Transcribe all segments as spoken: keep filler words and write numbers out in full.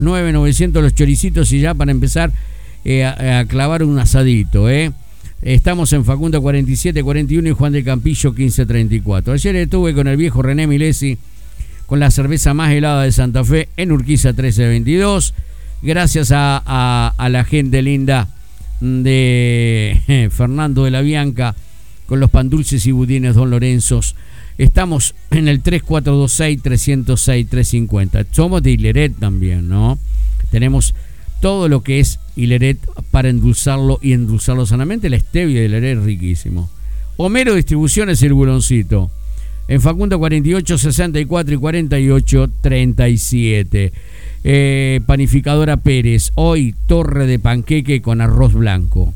nueve mil novecientos los choricitos y ya para empezar eh, a, a clavar un asadito, ¿eh? Estamos en Facundo cuarenta y siete cuarenta y uno y Juan de Campillo quince treinta y cuatro. Ayer estuve con el viejo René Milesi con la cerveza más helada de Santa Fe en Urquiza trece veintidós. Gracias a, a, a la gente linda de eh, Fernando de la Bianca con los pan dulces y budines Don Lorenzos. Estamos en el tres cuatro dos seis, tres cero seis, tres cinco cero. Somos de Hileret también, ¿no? Tenemos todo lo que es Hileret para endulzarlo y endulzarlo sanamente. La stevia de Hileret es riquísimo. Homero Distribuciones El Buloncito. En Facundo cuarenta y ocho, sesenta y cuatro y cuarenta y ocho, treinta y siete. Eh, Panificadora Pérez. Hoy torre de panqueque con arroz blanco.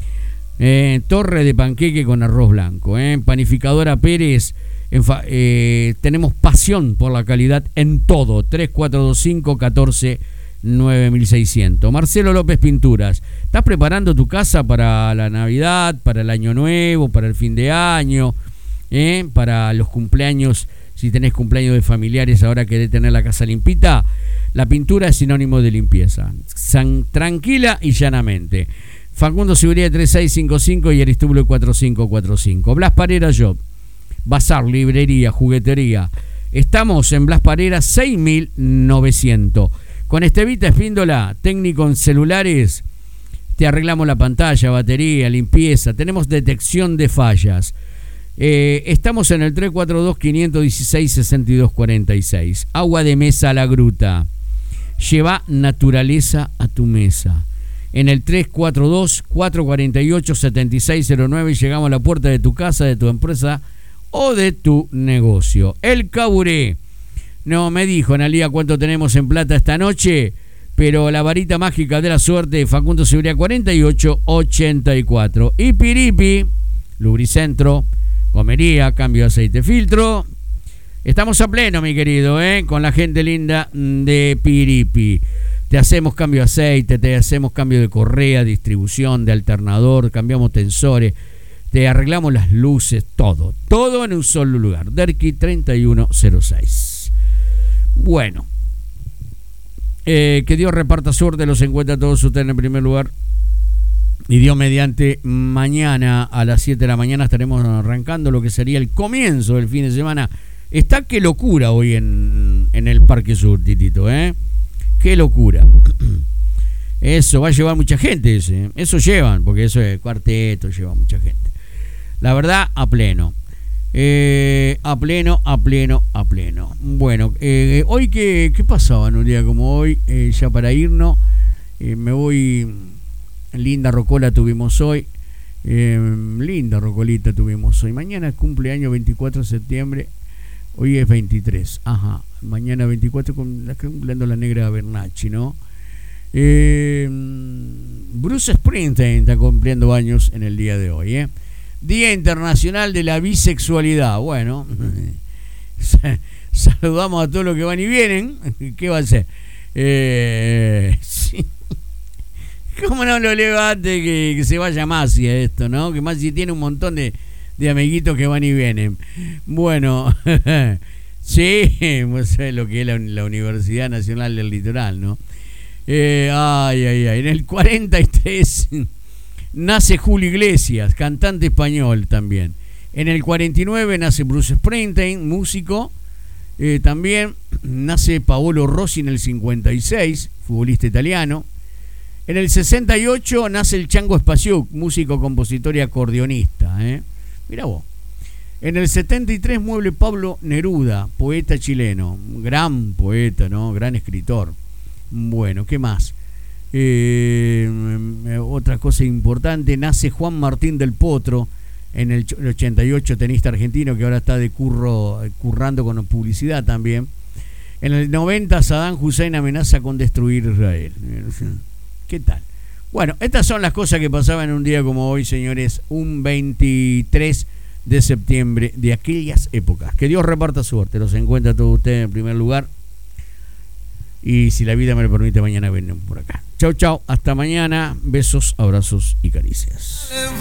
Eh, torre de panqueque con arroz blanco. Eh. Panificadora Pérez. En fa- eh, tenemos pasión por la calidad en todo. tres cuatro dos cinco, catorce, nueve mil seiscientos. Marcelo López Pinturas. ¿Estás preparando tu casa para la Navidad, para el Año Nuevo, para el fin de año, eh? para los cumpleaños? Si tenés cumpleaños de familiares, ahora querés tener la casa limpita. La pintura es sinónimo de limpieza. San, tranquila y llanamente. Facundo Seguridad tres seis cinco cinco y Aristóbulo cuatro cinco cuatro cinco. Blas Parera Job. Bazar, librería, juguetería. Estamos en Blas Parera seis mil novecientos. Con Estevita Espíndola, técnico en celulares, te arreglamos la pantalla, batería, limpieza. Tenemos detección de fallas. Eh, estamos en el tres cuatro dos, cinco uno seis, seis dos cuatro seis. Agua de mesa a la gruta. Lleva naturaleza a tu mesa. En el tres cuatro dos, cuatro cuatro ocho, siete seis cero nueve llegamos a la puerta de tu casa, de tu empresa o de tu negocio. El Caburé. No me dijo Analía cuánto tenemos en plata esta noche, pero la varita mágica de la suerte, Facundo Seguridad cuarenta y ocho ochenta y cuatro. Y Piripi, Lubricentro, comería, cambio de aceite, filtro. Estamos a pleno, mi querido, ¿eh? Con la gente linda de Piripi. Te hacemos cambio de aceite, te hacemos cambio de correa, distribución, de alternador, cambiamos tensores. Te arreglamos las luces, todo, todo en un solo lugar. Derqui treinta y uno cero seis. Bueno, eh, que Dios reparta suerte, los encuentra a todos ustedes en primer lugar. Y Dios mediante, mañana a las siete de la mañana estaremos arrancando lo que sería el comienzo del fin de semana. Está qué locura hoy en, en el Parque Sur, Titito, ¿eh? Qué locura. Eso va a llevar mucha gente, ese. Eso llevan, porque eso es cuarteto, lleva mucha gente. La verdad, a pleno. Eh, a pleno, a pleno, a pleno. Bueno, eh, hoy, ¿qué, ¿qué pasaba en un día como hoy? Eh, ya para irnos, eh, me voy. Linda rocola tuvimos hoy. Eh, linda rocolita tuvimos hoy. Mañana es cumpleaños veinticuatro de septiembre. Hoy es veintitrés. Ajá. Mañana veinticuatro, con la, cumpliendo la negra Bernacchi, ¿no? Eh, Bruce Springsteen está cumpliendo años en el día de hoy, ¿eh? Día Internacional de la Bisexualidad. Bueno, saludamos a todos los que van y vienen. ¿Qué va a ser? Eh, sí. ¿Cómo no lo levante que, que se vaya Masi a esto, ¿no? Que Masi tiene un montón de, de amiguitos que van y vienen. Bueno, sí, pues es lo que es la, la Universidad Nacional del Litoral, ¿no? Eh, ay, ay, ay. En el cuarenta y tres nace Julio Iglesias, cantante español también. En el cuarenta y nueve nace Bruce Springsteen, músico. Eh, también nace Paolo Rossi en el cincuenta y seis, futbolista italiano. En el sesenta y ocho nace el Chango Spasiuk, músico, compositor y acordeonista. ¿eh? Mirá vos. En el setenta y tres muere Pablo Neruda, poeta chileno. Gran poeta, ¿no? Gran escritor. Bueno, ¿qué más? Eh, otra cosa importante, nace Juan Martín del Potro en el ochenta y ocho, tenista argentino que ahora está de curro, currando con publicidad también. En el noventa, Saddam Hussein amenaza con destruir Israel. ¿Qué tal? Bueno, estas son las cosas que pasaban en un día como hoy, señores, un veintitrés de septiembre de aquellas épocas. Que Dios reparta suerte, los encuentra a todos ustedes en primer lugar. Y si la vida me lo permite, mañana venimos por acá. Chau, chau, hasta mañana. Besos, abrazos y caricias.